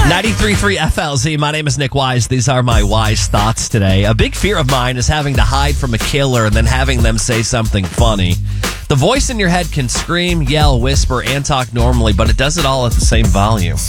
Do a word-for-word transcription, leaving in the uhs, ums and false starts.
ninety-three point three F L Z. My name is Nick Wise. These are my wise thoughts today. A big fear of mine is having to hide from a killer and then having them say something funny. The voice in your head can scream, yell, whisper, and talk normally, but it does it all at the same volume.